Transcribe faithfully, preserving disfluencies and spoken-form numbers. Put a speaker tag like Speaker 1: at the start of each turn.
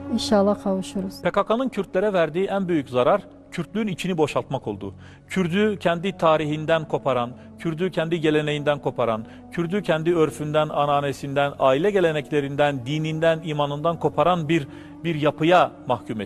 Speaker 1: İnşallah kavuşuruz.
Speaker 2: P K K'nın Kürtlere verdiği en büyük zarar, Kürtlüğün içini boşaltmak oldu. Kürdü kendi tarihinden koparan, Kürdü kendi geleneğinden koparan, Kürdü kendi örfünden, ananesinden, aile geleneklerinden, dininden, imanından koparan bir bir yapıya mahkum etti.